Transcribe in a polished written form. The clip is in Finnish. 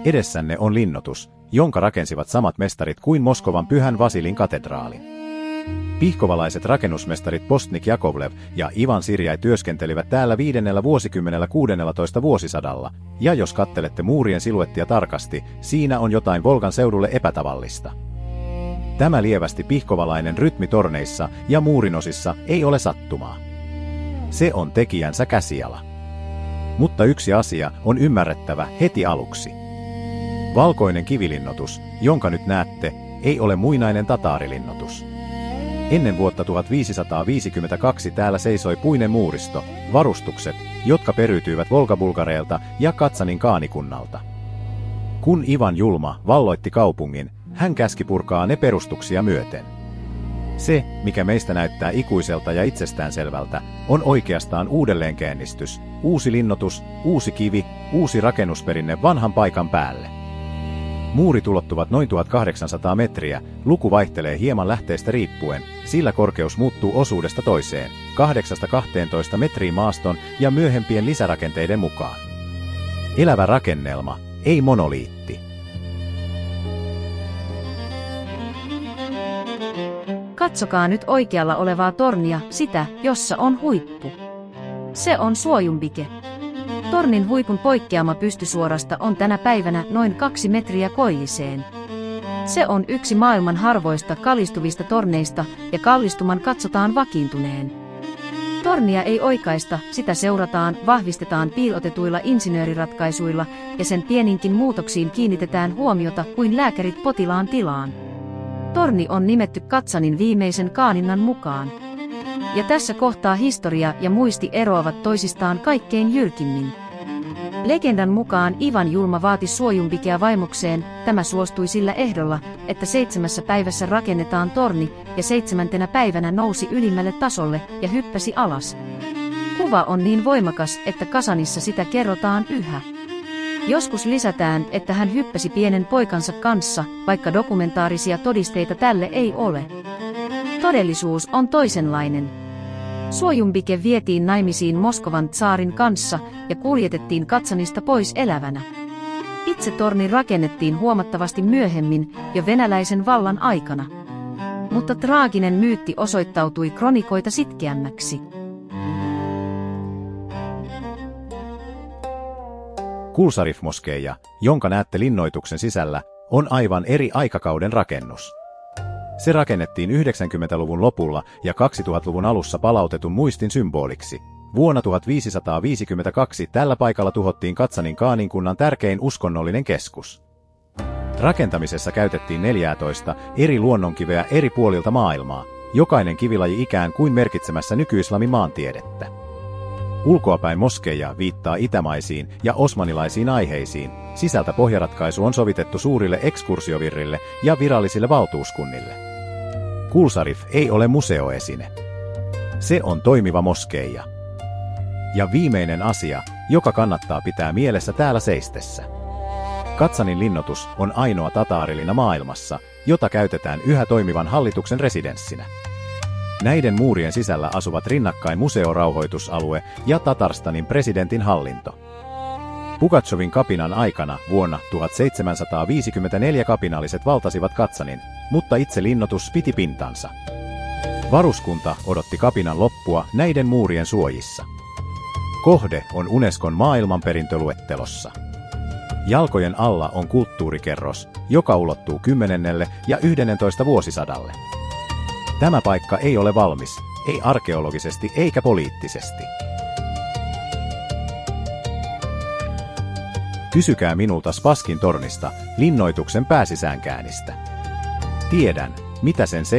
Edessänne on linnoitus, jonka rakensivat samat mestarit kuin Moskovan Pyhän Vasilin katedraalin. Pihkovalaiset rakennusmestarit Postnik Jakovlev ja Ivan Sirjai työskentelivät täällä 5. vuosikymmenellä 16. vuosisadalla, ja jos kattelette muurien siluettia tarkasti, siinä on jotain Volgan seudulle epätavallista. Tämä lievästi pihkovalainen rytmi torneissa ja muurinosissa ei ole sattumaa. Se on tekijänsä käsiala. Mutta yksi asia on ymmärrettävä heti aluksi. Valkoinen kivilinnoitus, jonka nyt näette, ei ole muinainen tataarilinnoitus. Ennen vuotta 1552 täällä seisoi puinen muuristo, varustukset, jotka periytyivät Volga-Bulgareilta ja Katsanin kaanikunnalta. Kun Ivan Julma valloitti kaupungin, hän käski purkaa ne perustuksia myöten. Se, mikä meistä näyttää ikuiselta ja itsestäänselvältä, on oikeastaan uudelleenkäynnistys, uusi linnoitus, uusi kivi, uusi rakennusperinne vanhan paikan päälle. Muurit ulottuvat noin 1800 metriä, luku vaihtelee hieman lähteestä riippuen, sillä korkeus muuttuu osuudesta toiseen, 8–12 metriä maaston ja myöhempien lisärakenteiden mukaan. Elävä rakennelma, ei monoliitti. Katsokaa nyt oikealla olevaa tornia, sitä, jossa on huippu. Se on Suojumbike. Tornin huipun poikkeama pystysuorasta on tänä päivänä noin 2 metriä koilliseen. Se on yksi maailman harvoista kallistuvista torneista ja kallistuman katsotaan vakiintuneen. Tornia ei oikaista, sitä seurataan, vahvistetaan piilotetuilla insinööriratkaisuilla ja sen pieninkin muutoksiin kiinnitetään huomiota kuin lääkärit potilaan tilaan. Torni on nimetty Katsanin viimeisen kaaninnan mukaan. Ja tässä kohtaa historia ja muisti eroavat toisistaan kaikkein jyrkimmin. Legendan mukaan Ivan Julma vaati Suojumbikea vaimokseen, tämä suostui sillä ehdolla, että 7 päivässä rakennetaan torni ja 7. päivänä nousi ylimmälle tasolle ja hyppäsi alas. Kuva on niin voimakas, että Kazanissa sitä kerrotaan yhä. Joskus lisätään, että hän hyppäsi pienen poikansa kanssa, vaikka dokumentaarisia todisteita tälle ei ole. Todellisuus on toisenlainen. Suojumbike vietiin naimisiin Moskovan tsaarin kanssa ja kuljetettiin Katsanista pois elävänä. Itse torni rakennettiin huomattavasti myöhemmin, jo venäläisen vallan aikana. Mutta traaginen myytti osoittautui kronikoita sitkeämmäksi. Kulsarif-moskeija, jonka näette linnoituksen sisällä, on aivan eri aikakauden rakennus. Se rakennettiin 90-luvun lopulla ja 2000-luvun alussa palautetun muistin symboliksi. Vuonna 1552 tällä paikalla tuhottiin Katsanin kaaninkunnan tärkein uskonnollinen keskus. Rakentamisessa käytettiin 14 eri luonnonkiveä eri puolilta maailmaa, jokainen kivilaji ikään kuin merkitsemässä nykyislamin maantiedettä. Ulkoapäin moskeija viittaa itämaisiin ja osmanilaisiin aiheisiin, sisältä pohjaratkaisu on sovitettu suurille ekskursiovirrille ja virallisille valtuuskunnille. Kulsarif ei ole museoesine. Se on toimiva moskeija. Ja viimeinen asia, joka kannattaa pitää mielessä täällä seistessä. Katsanin linnoitus on ainoa tataarilina maailmassa, jota käytetään yhä toimivan hallituksen residenssinä. Näiden muurien sisällä asuvat rinnakkain museorauhoitusalue ja Tatarstanin presidentin hallinto. Pugatsovin kapinan aikana vuonna 1754 kapinalliset valtasivat Katsanin, mutta itse linnoitus piti pintansa. Varuskunta odotti kapinan loppua näiden muurien suojissa. Kohde on Unescon maailmanperintöluettelossa. Jalkojen alla on kulttuurikerros, joka ulottuu 10. ja 11. vuosisadalle. Tämä paikka ei ole valmis, ei arkeologisesti eikä poliittisesti. Kysykää minulta Spaskin tornista, linnoituksen pääsisäänkäänistä. Tiedän, mitä sen